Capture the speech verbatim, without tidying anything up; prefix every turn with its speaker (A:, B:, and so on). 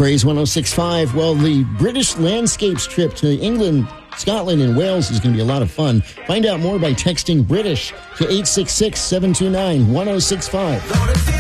A: Praise one oh six point five. Well, the British Landscapes trip to England, Scotland, and Wales is going to be a lot of fun. Find out more by texting British to eight six six, seven two nine, one oh six five.